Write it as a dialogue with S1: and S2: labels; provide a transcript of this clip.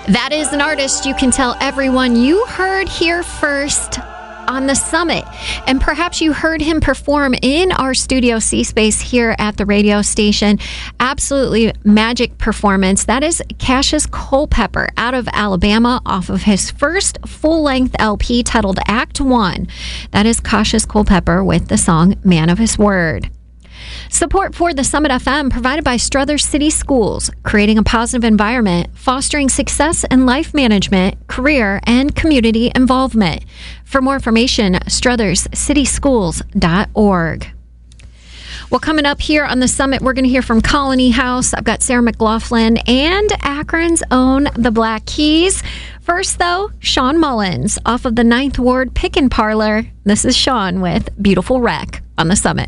S1: That is an artist you can tell everyone you heard here first on the Summit. And perhaps you heard him perform in our Studio C space here at the radio station. Absolutely magic performance. That is Cassius Culpepper out of Alabama off of his first full-length LP titled Act One. That is Cassius Culpepper with the song Man of His Word. Support for the Summit FM provided by Struthers City Schools, creating a positive environment, fostering success in life management, career, and community involvement. For more information, strutherscityschools.org. Well, coming up here on the Summit, we're going to hear from Colony House. I've got Sarah McLaughlin and Akron's own The Black Keys. First, though, Sean Mullins off of the 9th Ward Pick and Parlor. This is Sean with Beautiful Wreck on the Summit.